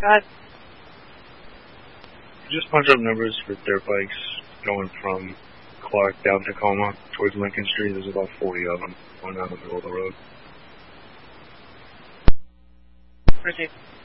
God. Just punch up numbers for dirt bikes going from Clark down Tacoma towards Lincoln Street. There's about 40 of them going down the middle of the road. Proceed.